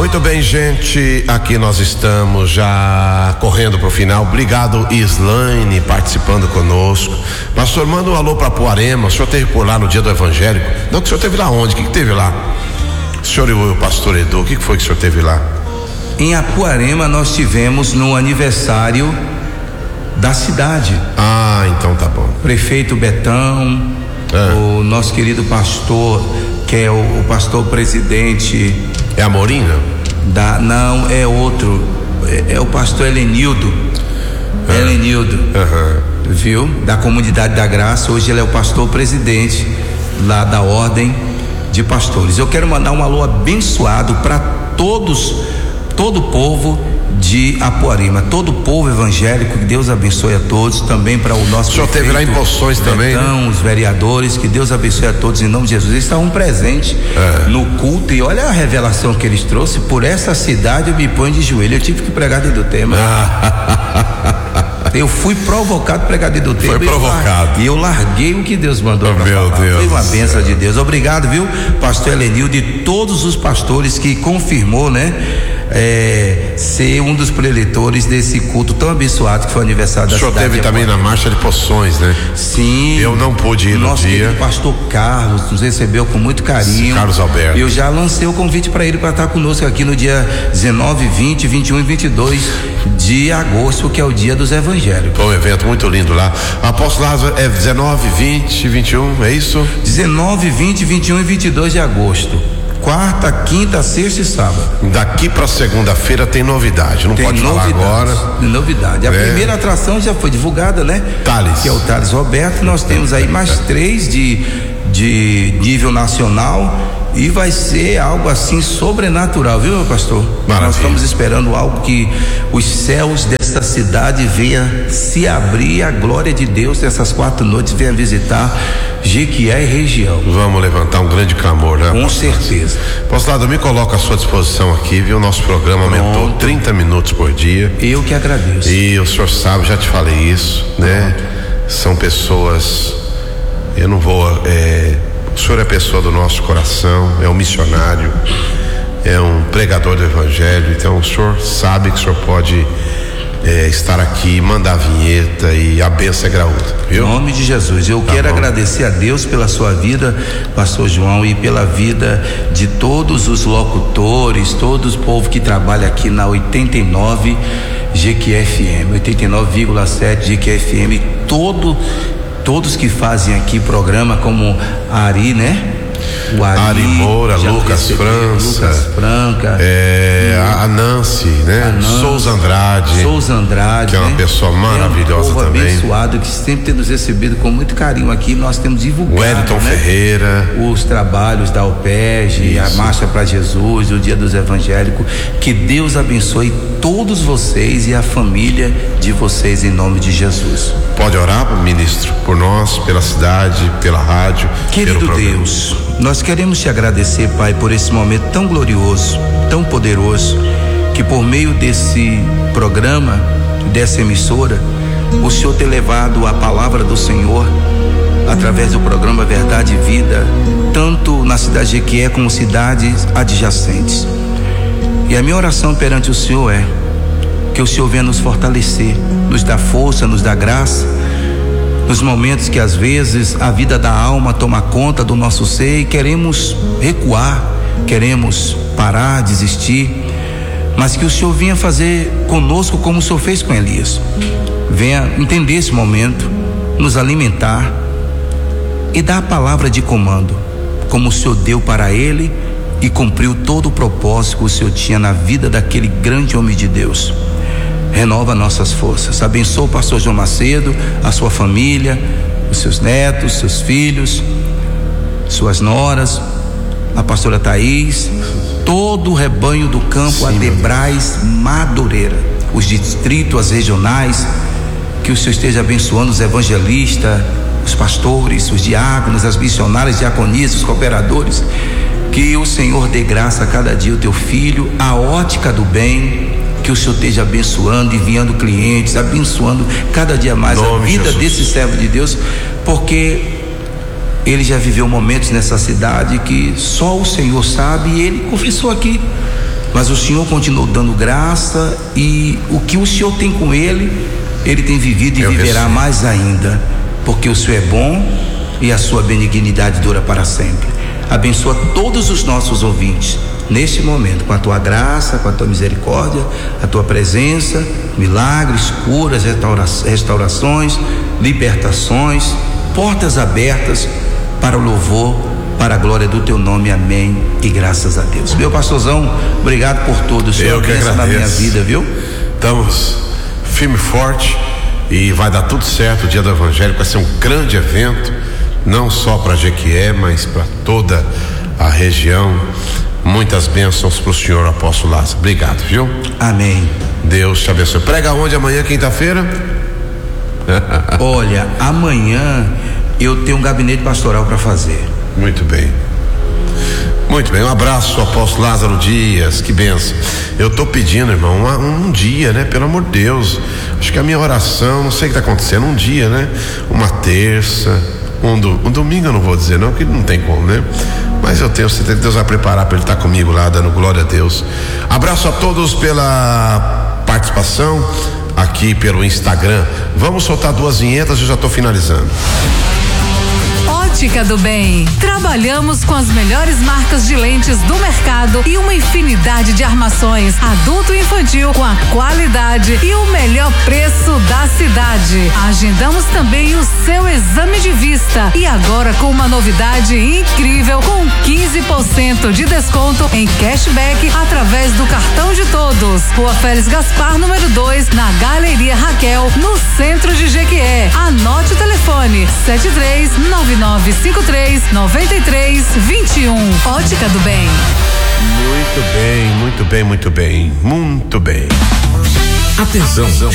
Muito bem, gente, aqui nós estamos já correndo para o final. Obrigado, Islaine, participando conosco. Pastor, manda um alô para Apuarema. O senhor esteve por lá no dia do evangélico? Não, que o senhor esteve lá onde? O que teve lá? O senhor e o pastor Edu, o que foi que o senhor teve lá? Em Apuarema nós tivemos no aniversário da cidade. Ah, então tá bom. Prefeito Betão, o nosso querido pastor, que é o pastor presidente. É Amorim, não? Não, é outro. É o pastor Helenildo. Helenildo. Viu? Da Comunidade da Graça. Hoje ele é o pastor presidente lá da Ordem de Pastores. Eu quero mandar um alô abençoado para todo o povo de Apuarema, todo o povo evangélico, que Deus abençoe a todos, também para o nosso prefeito. O senhor teve lá em Poções também, né? Os vereadores, que Deus abençoe a todos em nome de Jesus. Eles estavam presentes no culto, e olha a revelação que eles trouxeram. Por essa cidade eu me ponho de joelho. Eu tive que pregar dentro do tema. Eu fui provocado a pregar dentro do tema. Foi provocado. E eu larguei o que Deus mandou para falar. Deus. Foi uma bênção de Deus. Obrigado, viu, pastor Helenildo, e todos os pastores que confirmou, né? Ser um dos preletores desse culto tão abençoado que foi o aniversário da cidade. O senhor teve também na marcha de Poções, né? Sim. Eu não pude ir no dia. O pastor Carlos nos recebeu com muito carinho. Carlos Alberto. Eu já lancei o convite para ele para estar conosco aqui no dia 19, 20, 21 e 22 de agosto, que é o dia dos evangélicos. Foi um evento muito lindo lá. Apóstolo Lázaro, é 19, 20, 21, é isso? 19, 20, 21 e 22 de agosto. Quarta, quinta, sexta e sábado. Daqui para segunda-feira tem novidade. Não pode falar agora. Novidade. A primeira atração já foi divulgada, né? Thales. Que é o Thales Roberto. Nós temos aí mais 3 de nível nacional. E vai ser algo assim sobrenatural, viu, meu pastor? Maravilha. Nós estamos esperando algo que os céus dessa cidade venha se abrir, a glória de Deus dessas 4 noites venha visitar Jequié e região. Vamos levantar um grande clamor, né? Com certeza. Apostolado, me coloca à sua disposição aqui, viu? Nosso programa aumentou 30 minutos por dia. Eu que agradeço. E o senhor sabe, já te falei isso, né? São pessoas, eu não vou, o senhor é pessoa do nosso coração, é um missionário, é um pregador do evangelho, então o senhor sabe que o senhor pode estar aqui, mandar a vinheta, e a bênção é graúda, viu? Em nome de Jesus, eu quero agradecer a Deus pela sua vida, pastor João, e pela vida de todos os locutores, todo o povo que trabalha aqui na 89 Jequié FM, 89,7 Jequié FM, todos que fazem aqui programa, como a Ari, né? O Ari Moura, Lucas Franca, a Nancy, né? Souza Andrade, que é uma pessoa maravilhosa, um também. Abençoado, que sempre tem nos recebido com muito carinho aqui. Nós temos divulgado, o Wellington Ferreira, os trabalhos da UPEG, a Marcha para Jesus, o Dia dos Evangélicos. Que Deus abençoe todos vocês e a família de vocês em nome de Jesus. Pode orar, ministro, por nós, pela cidade, pela rádio. Querido Deus, nós queremos te agradecer, Pai, por esse momento tão glorioso, tão poderoso, que por meio desse programa, dessa emissora, o Senhor tem levado a palavra do Senhor através do programa Verdade e Vida, tanto na cidade de Jequié como cidades adjacentes. E a minha oração perante o Senhor é que o Senhor venha nos fortalecer, nos dar força, nos dar graça, nos momentos que às vezes a vida da alma toma conta do nosso ser e queremos recuar, queremos parar, desistir, mas que o Senhor venha fazer conosco como o Senhor fez com Elias. Venha entender esse momento, nos alimentar e dar a palavra de comando, como o Senhor deu para ele e cumpriu todo o propósito que o Senhor tinha na vida daquele grande homem de Deus. Renova nossas forças. Abençoa o pastor João Macedo, a sua família, os seus netos, seus filhos, suas noras, a pastora Thaís, todo o rebanho do campo, Adebrais, Madureira, os distritos, as regionais. Que o Senhor esteja abençoando os evangelistas, os pastores, os diáconos, as missionárias, diaconias, os cooperadores. Que o Senhor dê graça a cada dia o teu filho, a ótica do bem. Que o Senhor esteja abençoando, enviando clientes, abençoando cada dia mais a vida desse servo de Deus, porque ele já viveu momentos nessa cidade que só o Senhor sabe, e ele confessou aqui mas o Senhor continuou dando graça, e o que o Senhor tem com ele tem vivido e viverá mais ainda, porque o Senhor é bom e a sua benignidade dura para sempre. Abençoa todos os nossos ouvintes neste momento, com a tua graça, com a tua misericórdia, a tua presença, milagres, curas, restaurações, libertações, portas abertas para o louvor, para a glória do teu nome, amém e graças a Deus. Meu pastorzão, obrigado por tudo, o Senhor benção na minha vida, viu? Estamos firme e forte, e vai dar tudo certo. O Dia do Evangelho vai ser um grande evento, não só para Jequié, mas para toda a região. Muitas bênçãos para o senhor, apóstolo Lázaro. Obrigado, viu? Amém. Deus te abençoe. Prega onde amanhã, quinta-feira? Olha, amanhã eu tenho um gabinete pastoral para fazer. Muito bem. Muito bem, um abraço, apóstolo Lázaro Dias, que benção. Eu tô pedindo, irmão, um dia, né? Pelo amor de Deus. Acho que a minha oração, não sei o que tá acontecendo, um dia, né? Uma terça, um domingo eu não vou dizer não, porque não tem como, né? Mas eu tenho certeza que Deus vai preparar para ele estar comigo lá, dando glória a Deus. Abraço a todos pela participação aqui pelo Instagram. Vamos soltar 2 vinhetas, eu já tô finalizando. Ótica do Bem. Trabalhamos com as melhores marcas de lentes do mercado e uma infinidade de armações adulto e infantil com a qualidade e o melhor preço da cidade. Agendamos também o seu exame de vista, e agora com uma novidade incrível, com 15% de desconto em cashback através do cartão de todos. Rua Félix Gaspar, número 2, na Galeria Raquel, no centro de Jequié. Anote o telefone: 73-9953-9321. Ótica do Bem. Muito bem, muito bem, muito bem, muito bem. Atenção.